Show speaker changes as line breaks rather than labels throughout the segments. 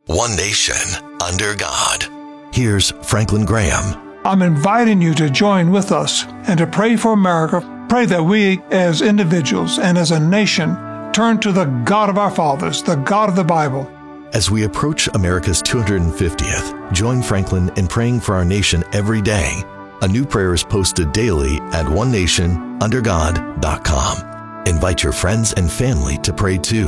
One nation, under God. Here's Franklin Graham.
I'm inviting you to join with us and to pray for America. Pray that we, as individuals and as a nation, turn to the God of our fathers, the God of the Bible.
As we approach America's 250th, join Franklin in praying for our nation every day. A new prayer is posted daily at onenationundergod.com. Invite your friends and family to pray too.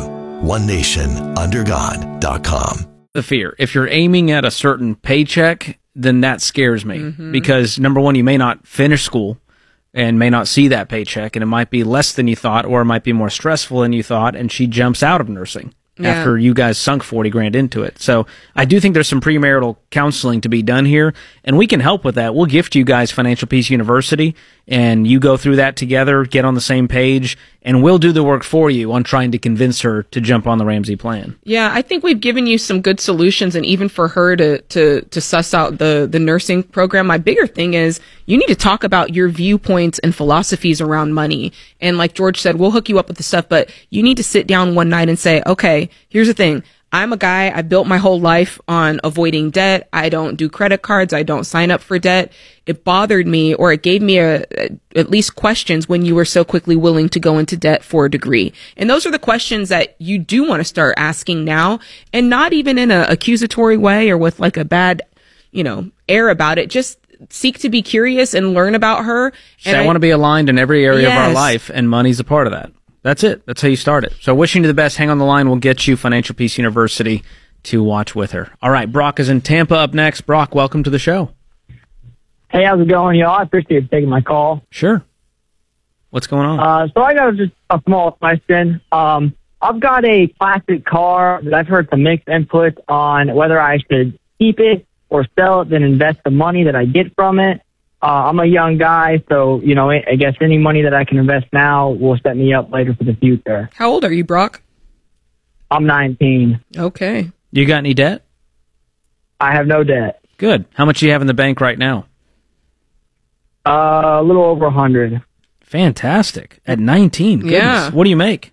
onenationundergod.com.
The fear. If you're aiming at a certain paycheck, then that scares me. Because, number one, you may not finish school and may not see that paycheck, and it might be less than you thought, or it might be more stressful than you thought, and she jumps out of nursing after you guys sunk 40 grand into it. So I do think there's some premarital counseling to be done here, and we can help with that. We'll gift you guys Financial Peace University, and you go through that together, get on the same page, and we'll do the work for you on trying to convince her to jump on the Ramsey plan.
Yeah, I think we've given you some good solutions, and even for her to suss out the nursing program. My bigger thing is you need to talk about your viewpoints and philosophies around money. And like George said, we'll hook you up with the stuff, but you need to sit down one night and say, okay, here's the thing. I'm a guy, I built my whole life on avoiding debt. I don't do credit cards. I don't sign up for debt. It bothered me, or it gave me at least questions when you were so quickly willing to go into debt for a degree. And those are the questions that you do want to start asking now, and not even in an accusatory way or with like a bad, air about it. Just seek to be curious and learn about her.
And I want to be aligned in every area of our life, and money's a part of that. That's it. That's how you start it. So wishing you the best. Hang on the line. We'll get you Financial Peace University to watch with her. All right, Brock is in Tampa up next. Brock, welcome to the show.
Hey, how's it going, y'all? I appreciate you taking my call.
Sure. What's going on?
So I got just a small question. I've got a classic car that I've heard some mixed inputs on whether I should keep it or sell it, then invest the money that I get from it. I'm a young guy, so, I guess any money that I can invest now will set me up later for the future.
How old are you, Brock?
I'm 19.
Okay.
You got any debt?
I have no debt.
Good. How much do you have in the bank right now?
A little over 100.
Fantastic. At 19. Goodness.
Yeah.
What do you make?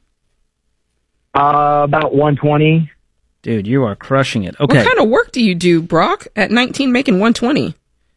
About 120.
Dude, you are crushing it. Okay.
What kind of work do you do, Brock, at 19 making 120?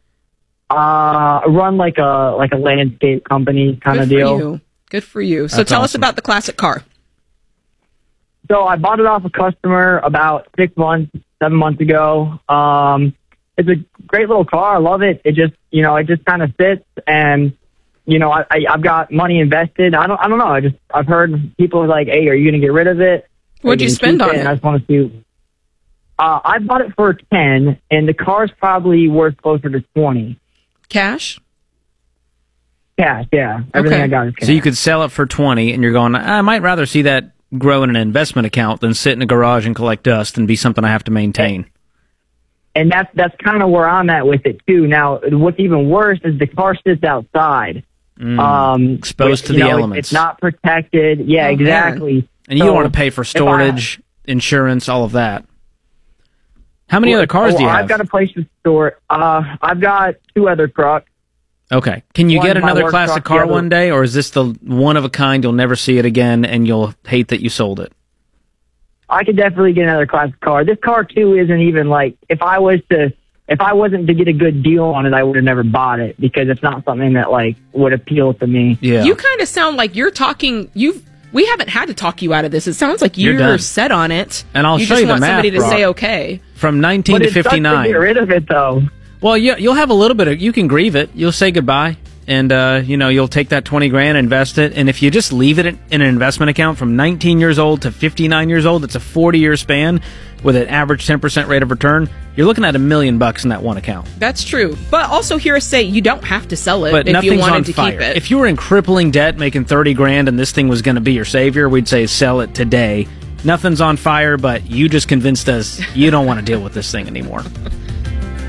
Run like a landscape company kind of deal.
Good for you. So
That's
tell us
awesome.
about the classic car.
So I bought it off a customer about 7 months ago. It's a great little car. I love it. It just kind of fits, and I've got money invested. I don't know. I've heard people like, "Hey, are you going to get rid of it?"
What'd you spend on it?
And I just want to see. I bought it for 10, and the car's probably worth closer to 20.
Cash?
Cash, yeah. Everything
Okay.
I got is cash.
So you could sell it for 20, and you're going, I might rather see that grow in an investment account than sit in a garage and collect dust and be something I have to maintain.
And that's kind of where I'm at with it too. Now, what's even worse is the car sits outside,
Exposed to the elements.
It's not protected. Yeah,
Oh,
exactly.
man.
And you don't want to pay for storage, insurance, all of that. How many other cars do you have?
I've got a place to store it. I've got 2 other trucks.
Okay. Can you
One,
get
my
another
work
classic
truck,
car
the other-
one day, or is this the one of a kind, you'll never see it again, and you'll hate that you sold it?
I could definitely get another classic car. This car too isn't even like if I wasn't to get a good deal on it, I would have never bought it because it's not something that like would appeal to me.
Yeah.
You kind of sound like you're talking. We haven't had to talk you out of this. It sounds like
You're done.
you're set on it.
And I'll
you
show
just
you the
want
math,
somebody to
Brock.
say okay.
From 19
But
to
it sucks to
59.
get rid of it though.
Well, you'll have a little bit of, you can grieve it. You'll say goodbye, and you'll take that 20 grand, invest it, and if you just leave it in an investment account from 19 years old to 59 years old, it's a 40-year span with an average 10% rate of return. You're looking at $1 million in that one account.
That's true. But also hear us say you don't have to sell it
But
if
nothing's
you
on
wanted to
fire.
keep it.
If you were in crippling debt, making 30 grand, and this thing was going to be your savior, we'd say sell it today. Nothing's on fire, but you just convinced us you don't want to deal with this thing anymore.